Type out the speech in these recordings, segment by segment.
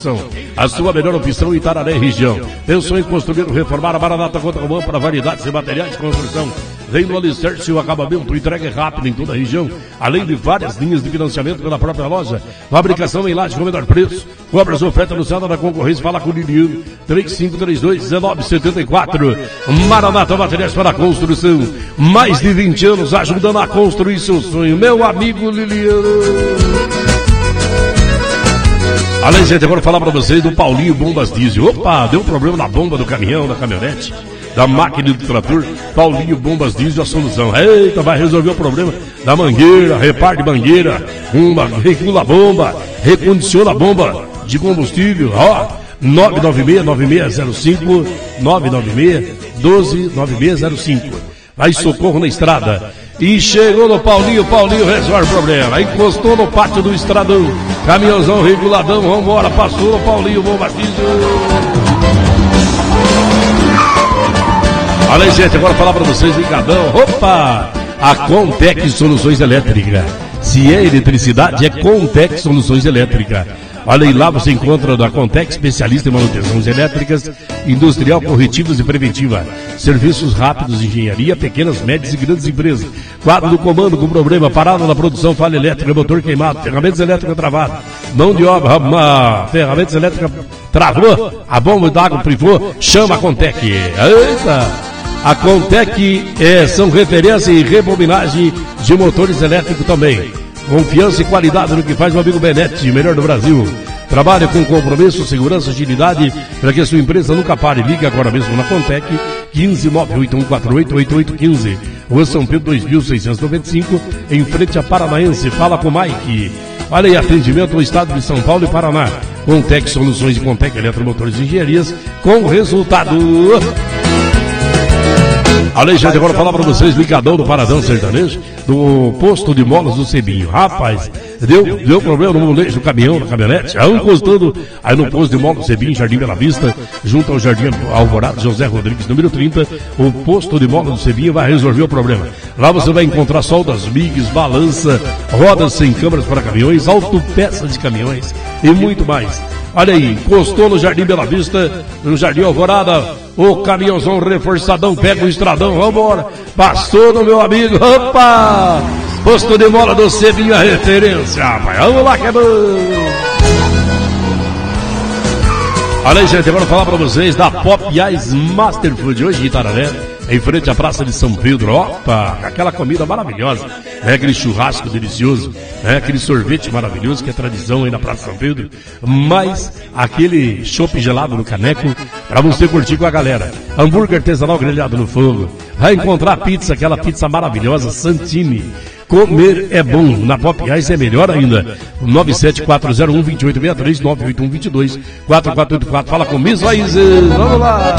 A sua melhor opção em Itararé região. Pensou em construir ou reformar? A Maranata conta com ampla variedade de materiais de construção. Vem no alicerce e o acabamento, entrega rápida em toda a região, além de várias linhas de financiamento pela própria loja. Fabricação em laje com o menor preço. Cobra as ofertas anunciadas na concorrência. Fala com o Liliano, 3532-1974. Maranata Materiais para a Construção. Mais de 20 anos ajudando a construir seu sonho. Meu amigo Liliano. Além, gente, agora falar para vocês do Paulinho Bombas Diesel. Opa, deu problema na bomba do caminhão, da caminhonete, da máquina do trator. Paulinho Bombas Diesel, a solução. Eita, vai resolver o problema da mangueira, reparte mangueira, regula a bomba, recondiciona a bomba de combustível. Ó, 996-9605, 996-12-9605. Vai socorro na estrada. E chegou no Paulinho resolve o problema. Encostou no pátio do estradão. Caminhãozão reguladão, vambora, passou no Paulinho Bombas Diesel. Olha aí, gente, agora falar pra vocês, ligadão. Opa! A Contec Soluções Elétricas. Se é eletricidade, é Contec Soluções Elétricas. Olha aí, lá você encontra da Contec, especialista em manutenções elétricas, industrial, corretivas e preventiva. Serviços rápidos, engenharia, pequenas, médias e grandes empresas. Quadro do comando com problema, parada na produção, falha elétrica, motor queimado, ferramentas elétricas travadas, mão de obra, ferramentas elétricas travou, a bomba d'água privou, chama a Contec. Eita! A Contec são referência em rebobinagem de motores elétricos também. Confiança e qualidade no que faz o amigo Benetti, melhor do Brasil. Trabalha com compromisso, segurança, agilidade, para que a sua empresa nunca pare. Ligue agora mesmo na Contec, 15981488815. Rua São Pedro 2695, em frente a Paranaense. Fala com o Mike. Olha aí, atendimento no estado de São Paulo e Paraná. Contec Soluções e Contec Eletromotores e Engenharias, com resultado. Olha aí, gente, agora falar para vocês, ligadão do Paradão Sertanejo, do posto de molas do Cebinho. Rapaz, deu problema no molejo do caminhão, da caminhonete, encostando aí no posto de molas do Cebinho, Jardim Bela Vista, junto ao Jardim Alvorada, José Rodrigues, número 30, o posto de molas do Cebinho vai resolver o problema. Lá você vai encontrar soldas, migues, balança, rodas sem câmaras para caminhões, autopeças de caminhões e muito mais. Olha aí, encostou no Jardim Bela Vista, no Jardim Alvorada, o caminhãozão reforçadão, pega o estradão, vambora. Passou no meu amigo, opa! Posto de mola do Cebinho, a referência, rapaz. Vamos lá que é bom! Olha aí, gente, agora vou falar pra vocês da Pop Ice Master Food, hoje em Itararé, em frente à Praça de São Pedro. Opa, aquela comida maravilhosa, né? Aquele churrasco delicioso, né? Aquele sorvete maravilhoso que é tradição aí na Praça de São Pedro, mas aquele chopp gelado no caneco para você curtir com a galera. Hambúrguer artesanal grelhado no fogo. Vai encontrar pizza, aquela pizza maravilhosa Santini. Comer é bom, na Pop Ice é melhor ainda. 974012863, 981224484. Fala com Miss Raízes, vamos lá!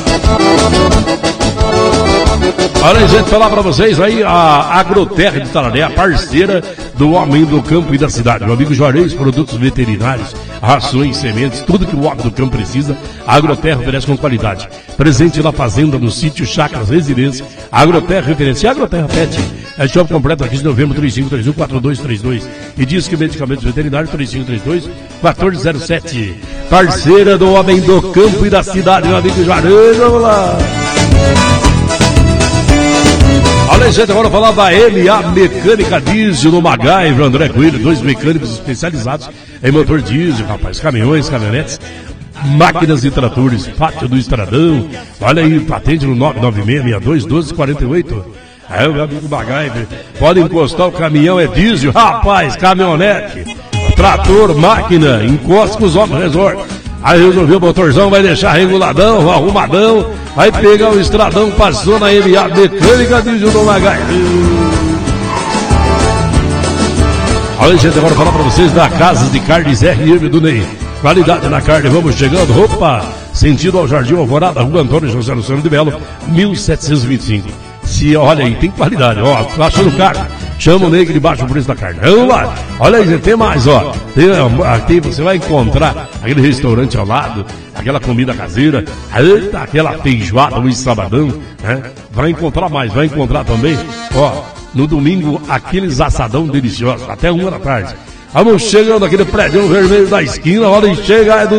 Olha, gente, falar pra vocês aí, a Agroterra de Itararé, a parceira do homem do campo e da cidade. Meu amigo Juarez, produtos veterinários, rações, sementes, tudo que o homem do campo precisa, a Agroterra oferece com qualidade. Presente na fazenda, no sítio, chácaras, residência, a Agroterra referência. E a Agroterra Pet, é shopping completo aqui de novembro, 3531-4232. E diz que medicamentos veterinários, 3532-1407. Parceira do homem do campo e da cidade, meu amigo Juarez, vamos lá! Olha, gente, agora falar da MA Mecânica Diesel no MacGyver, André Coelho, 2 mecânicos especializados em motor diesel, rapaz, caminhões, caminhonetes, máquinas e tratores, pátio do estradão. Olha aí, patente no 996-62-1248. Aí, meu amigo MacGyver, pode encostar o caminhão, é diesel, rapaz, caminhonete, trator, máquina, encosta com os homens resort. Aí resolveu o motorzão, vai deixar reguladão, arrumadão, vai pegar o estradão, passou na MA Mecânica Diesel do MacGyver. Olha, gente, agora falar pra vocês da Casa de Carnes RM do Ney. Qualidade na carne, vamos chegando, opa, sentido ao Jardim Alvorada, Rua Antônio José Luciano de Melo, 1725. Se, olha aí, tem qualidade, ó, tá achando caro? Chama o negro de baixo o preço da carne. Vamos lá. Olha aí, tem mais, ó. Aqui você vai encontrar aquele restaurante ao lado, aquela comida caseira, aquela feijoada, um sabadão, né? Vai encontrar mais, vai encontrar também, ó, no domingo, aqueles assadão deliciosos, até 1 da tarde. Vamos chegando aqui no prédio vermelho da esquina. Olha, chega,